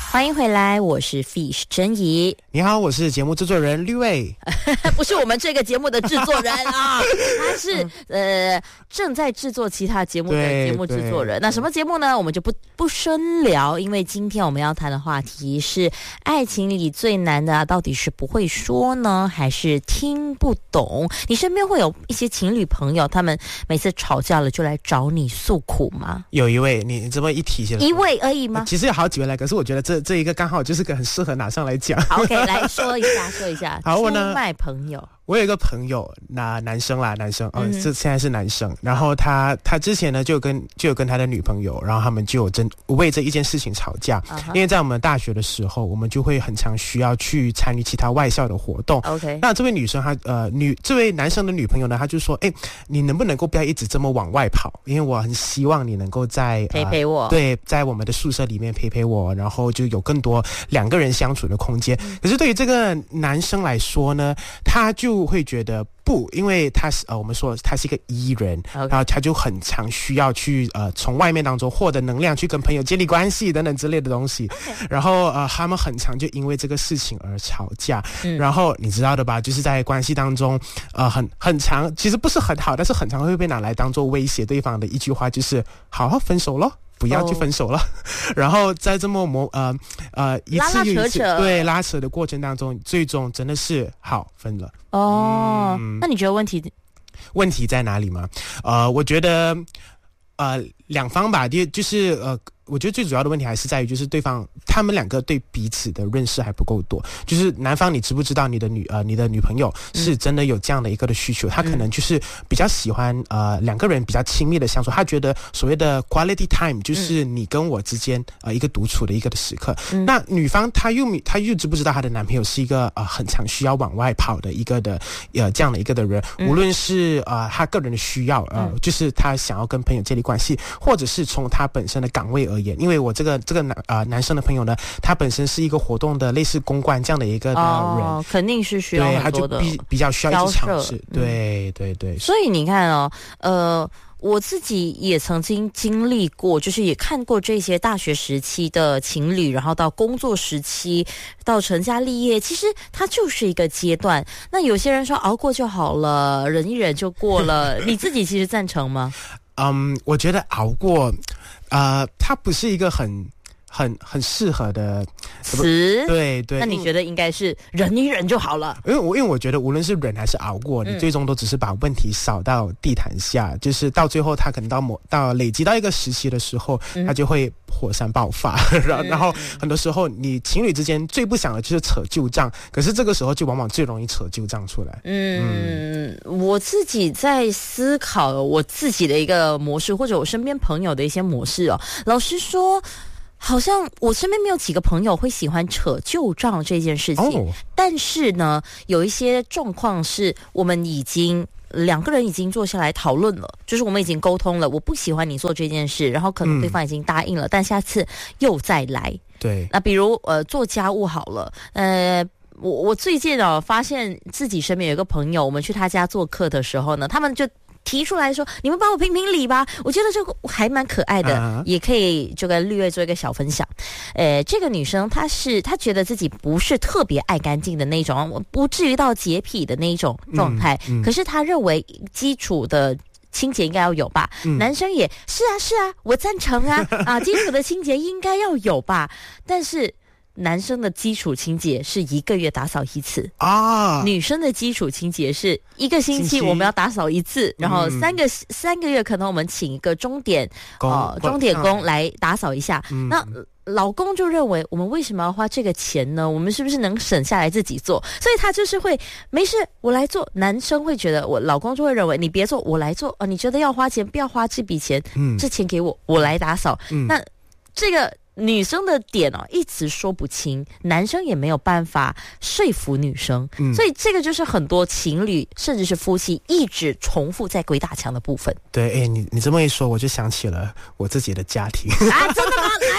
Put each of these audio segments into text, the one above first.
欢迎回来，我是 Fish 珍怡。 你好，我是节目制作人绿卫。 不是我们这个节目的制作人啊，他是正在制作其他节目的节目制作人。那什么节目呢？我们就不深聊，因为今天我们要谈的话题是爱情里最难的到底是不会说呢，还是听不懂？你身边会有一些情侣朋友，他们每次吵架了就来找你诉苦吗？ 有一位，你这么一提起来， 一位而已吗？ 其实有好几位来，可是我觉得这一个刚好就是个很适合拿上来讲。 OK， 来说一下。 好，我呢， 出卖朋友。 我有一个朋友，男生，这现在是男生，然后他之前呢就有跟他的女朋友，然后他们就有为这一件事情吵架，因为在我们大学的时候，我们就会很常需要去参与其他外校的活动。 OK， 那这位女生这位男生的女朋友呢，他就说，你能不能够不要一直这么往外跑？因为我很希望你能够在陪我， 对，在我们的宿舍里面陪我，然后就有更多两个人相处的空间。可是对于这个男生来说呢，他就会觉得不，因为他是我们说他是一个 E 人，然后他就很常需要去从外面当中获得能量，去跟朋友建立关系等等之类的东西。然后他们很常就因为这个事情而吵架。然后你知道的吧，就是在关系当中很常，其实不是很好，但是很常会被拿来当做威胁对方的一句话，就是好好分手咯，不要去分手了。然后在这么一次又一次对拉扯的过程当中，最终真的是好分了。 那你觉得问题在哪里吗？我觉得两方吧，就是我觉得最主要的问题还是在于，就是他们两个对彼此的认识还不够多。就是男方，你知不知道你的女朋友是真的有这样的一个的需求？他可能就是比较喜欢两个人比较亲密的相处。他觉得所谓的 quality time 就是你跟我之间一个独处的一个的时刻。那女方她又知不知道她的男朋友是一个很常需要往外跑的一个的这样的一个的人？无论是他个人的需要就是他想要跟朋友建立关系，或者是从他本身的岗位而言，因为我这个男生的朋友呢，他本身是一个活动的类似公关这样的一个的人， 肯定是需要很多的， 对，他就比较需要一直尝试，对。 所以你看我自己也曾经经历过，就是也看过这些大学时期的情侣，然后到工作时期，到成家立业，其实它就是一个阶段。那有些人说熬过就好了，忍一忍就过了，你自己其实赞成吗？ 我觉得熬过，它不是一个很适合的词， 对。 那你觉得应该是忍一忍就好了？ 因为我觉得无论是忍还是熬过，你最终都只是把问题扫到地毯下，就是到最后他可能到累积到一个时期的时候，他就会火山爆发。然后很多时候你情侣之间最不想的就是扯旧账，可是这个时候就往往最容易扯旧账出来。 我自己在思考我自己的一个模式，或者我身边朋友的一些模式老实说，好像我身边没有几个朋友会喜欢扯旧账这件事情。但是呢，有一些状况是我们两个人已经坐下来讨论了，就是我们已经沟通了，我不喜欢你做这件事，然后可能对方已经答应了，但下次又再来。对，那比如做家务好了，我最近发现自己身边有一个朋友，我们去他家做客的时候呢，他们就提出来说，你们帮我评评理吧。我觉得这个还蛮可爱的，也可以就跟绿卫做一个小分享。这个女生她觉得自己不是特别爱干净的那种，不至于到洁癖的那种状态，可是她认为基础的清洁应该要有吧。男生也是啊，我赞成基础的清洁应该要有吧。但是男生的基础清洁是1个月打扫一次女生的基础清洁是1个星期我们要打扫一次，然后3个月可能我们请一个钟点工来打扫一下。那老公就认为我们为什么要花这个钱呢？我们是不是能省下来自己做？所以他就是会没事我来做。男生会觉得老公就会认为你别做我来做你觉得要花钱不要花这笔钱，这钱给我来打扫。那这个女生的点一直说不清，男生也没有办法说服女生，所以这个就是很多情侣甚至是夫妻一直重复在鬼打墙的部分。 对，你这么一说，我就想起了我自己的家庭。 真的吗？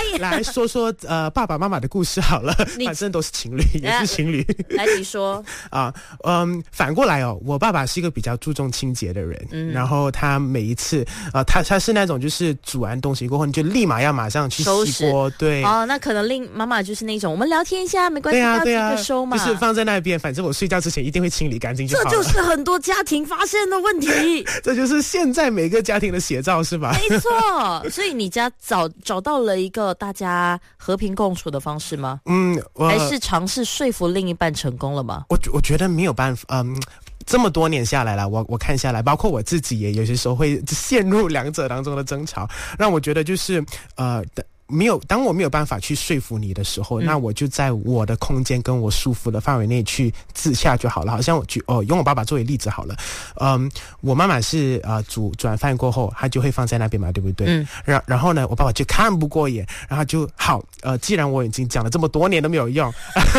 来说说爸爸妈妈的故事好了，反正都是情侣，也是情侣。 来，你说反过来我爸爸是一个比较注重清洁的人，然后他每一次他是那种就是煮完东西过后，你就立马要马上去洗锅，对。 那可能令妈妈就是那种我们聊天一下没关系， 对啊， 收嘛， 就是放在那边，反正我睡觉之前一定会清理干净就好了。 这就是很多家庭发现的问题， 这就是现在每个家庭的写照，是吧？ 没错，所以你家找到了一个大家和平共处的方式吗？还是尝试说服另一半成功了吗？ 我觉得没有办法，这么多年下来了，我看下来，包括我自己也有些时候会陷入两者当中的争吵，让我觉得就是当我没有办法去说服你的时候，那我就在我的空间跟我舒服的范围内去自洽就好了。好像用我爸爸作为例子好了，我妈妈是煮完饭过后，她就会放在那边嘛，对不对？然后呢，我爸爸就看不过眼，然后就好，既然我已经讲了这么多年都没有用。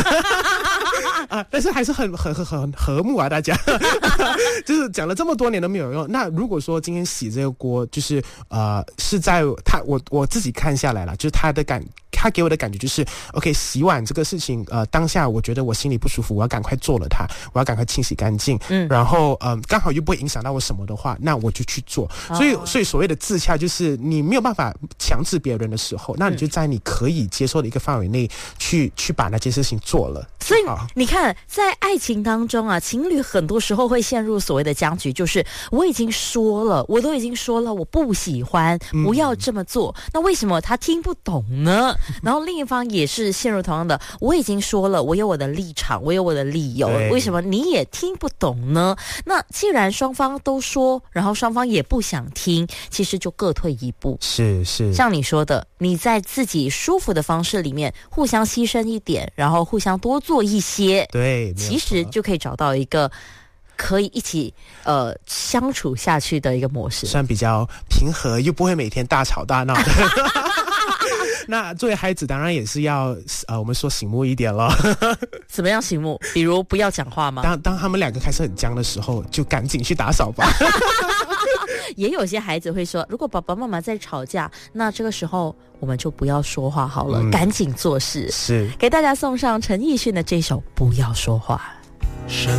但是还是很和睦啊，大家就是讲了这么多年都没有用。那如果说今天洗这个锅，就是是在我自己看下来了，就是他给我的感觉就是 OK， 洗碗这个事情当下我觉得我心里不舒服，我要赶快做了它，我要赶快清洗干净，然后刚好又不会影响到我什么的话，那我就去做。所以所谓的自洽就是你没有办法强制别人的时候，那你就在你可以接受的一个范围内去把那件事情做了。 所以你看，在爱情当中啊，情侣很多时候会陷入所谓的僵局，就是我都已经说了我不喜欢，不要这么做，那为什么他听不懂呢？然后另一方也是陷入同样的，我已经说了，我有我的立场，我有我的理由，为什么你也听不懂呢？那既然双方都说，然后双方也不想听，其实就各退一步。 是像你说的，你在自己舒服的方式里面互相牺牲一点，然后互相多做一些， 对， 其实就可以找到一个可以一起相处下去的一个模式， 算比较平和，又不会每天大吵大闹的。那作为孩子当然也是要我们说醒目一点了。 怎么样醒目？比如不要讲话吗？ 当他们两个开始很僵的时候，就赶紧去打扫吧。 也有些孩子会说，如果爸爸妈妈在吵架，那这个时候我们就不要说话好了，赶紧做事。 是给大家送上陈奕迅的这首《不要说话》。